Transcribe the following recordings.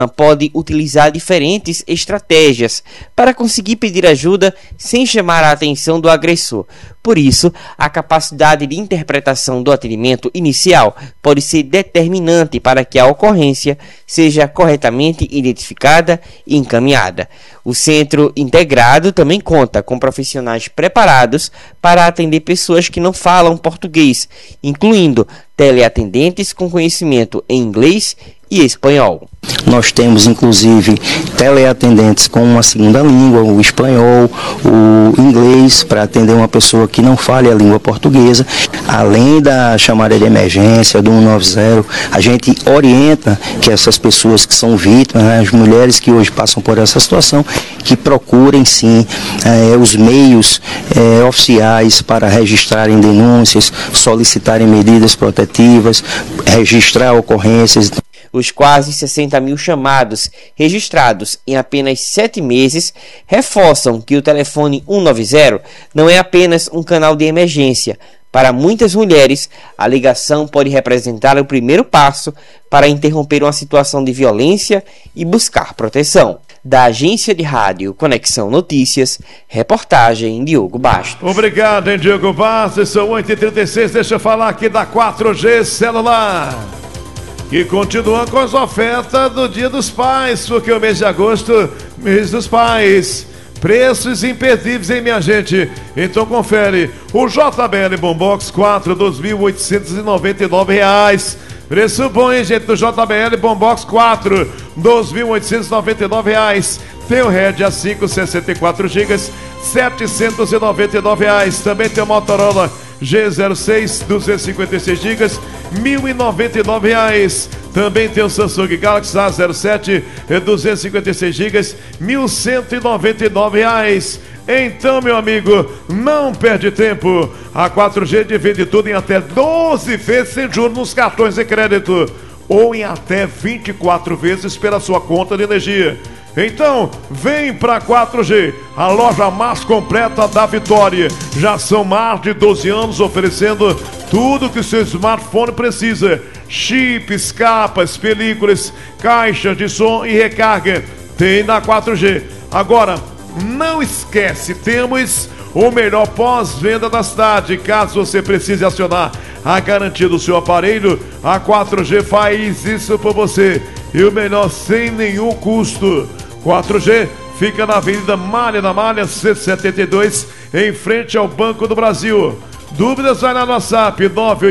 pode utilizar diferentes estratégias para conseguir pedir ajuda sem chamar a atenção do agressor. Por isso, a capacidade de interpretação do atendimento inicial pode ser determinante para que a ocorrência seja corretamente identificada e encaminhada. O Centro Integrado também conta com profissionais preparados para atender pessoas que não falam português, incluindo teleatendentes com conhecimento em inglês e espanhol. Nós temos, inclusive, teleatendentes com uma segunda língua, o espanhol, o inglês, para atender uma pessoa que não fale a língua portuguesa. Além da chamada de emergência, do 190, a gente orienta que essas pessoas que são vítimas, né, as mulheres que hoje passam por essa situação, que procurem, sim, os meios oficiais para registrarem denúncias, solicitarem medidas protetivas, registrar ocorrências. Os quase 60 mil chamados registrados em apenas 7 meses reforçam que o telefone 190 não é apenas um canal de emergência. Para muitas mulheres, a ligação pode representar o primeiro passo para interromper uma situação de violência e buscar proteção. Da agência de rádio Conexão Notícias, reportagem Diogo Bastos. Obrigado, hein, Diogo Bastos. São 8h36, deixa eu falar aqui da 4G Celular, que continua com as ofertas do Dia dos Pais, porque o mês de agosto, mês dos pais. Preços imperdíveis, hein, minha gente? Então confere. O JBL Bombox 4, R$ 2.899. Preço bom, hein, gente? Do JBL Bombox 4, R$ 2.899. Tem o Red A5, 64 GB, R$ 799. Também tem o Motorola G06, 256 GB, R$ 1.099. Também tem o Samsung Galaxy A07, 256 GB, R$ 1.199. Então, meu amigo, não perde tempo. A 4G divide tudo em até 12 vezes sem juros nos cartões de crédito, ou em até 24 vezes pela sua conta de energia. Então, vem pra 4G, a loja mais completa da Vitória. Já são mais de 12 anos oferecendo tudo que seu smartphone precisa: chips, capas, películas, caixas de som e recarga. Tem na 4G. Agora, não esquece, temos o melhor pós-venda da cidade. Caso você precise acionar a garantia do seu aparelho, a 4G faz isso por você. E o melhor, sem nenhum custo. 4G fica na Avenida Malha da Malha, 172, em frente ao Banco do Brasil. Dúvidas, vai lá no WhatsApp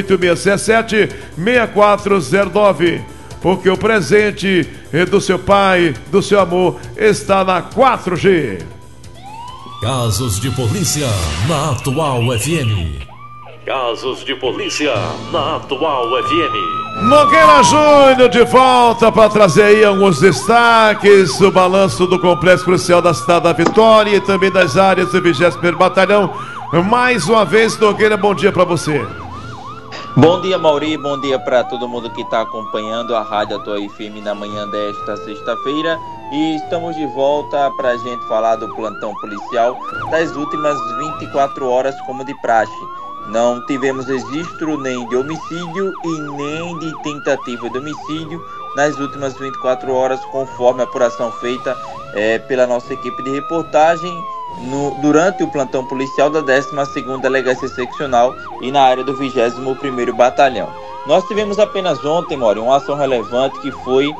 98617-6409. Porque o presente do seu pai, do seu amor, está na 4G. Casos de polícia na Atual FM. Casos de polícia na Atual FM. Nogueira Júnior de volta para trazer aí alguns destaques do balanço do Complexo Policial da cidade da Vitória e também das áreas do 21º Batalhão. Mais uma vez, Nogueira, bom dia para você. Bom dia, Mauri, bom dia para todo mundo que está acompanhando a Rádio Atual FM na manhã desta sexta-feira. E estamos de volta para a gente falar do plantão policial das últimas 24 horas, como de praxe. Não tivemos registro nem de homicídio e nem de tentativa de homicídio nas últimas 24 horas, conforme a apuração feita pela nossa equipe de reportagem durante o plantão policial da 12ª Delegacia Seccional e na área do 21º Batalhão. Nós tivemos apenas ontem, Mauri, uma ação relevante que foi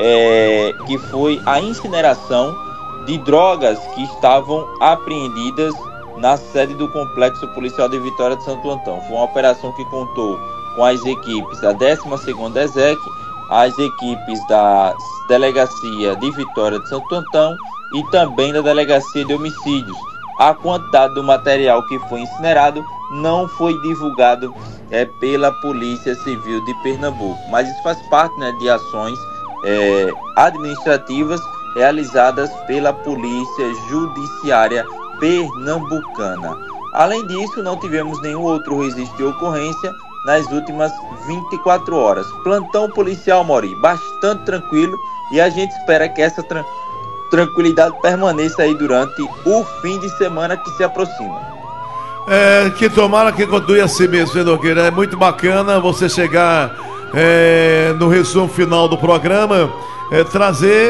a incineração de drogas que estavam apreendidas na sede do Complexo Policial de Vitória de Santo Antão. Foi uma operação que contou com as equipes da 12ª ESEC, as equipes da Delegacia de Vitória de Santo Antão e também da Delegacia de Homicídios. A quantidade do material que foi incinerado não foi divulgado pela Polícia Civil de Pernambuco, mas isso faz parte, né, de ações administrativas realizadas pela Polícia Judiciária Pernambucana. Além disso, não tivemos nenhum outro registro de ocorrência nas últimas 24 horas. Plantão policial, Mauri, bastante tranquilo, e a gente espera que essa tranquilidade permaneça aí durante o fim de semana que se aproxima. Que tomara que continue assim mesmo, né, Nogueira? É muito bacana você chegar no resumo final do programa trazer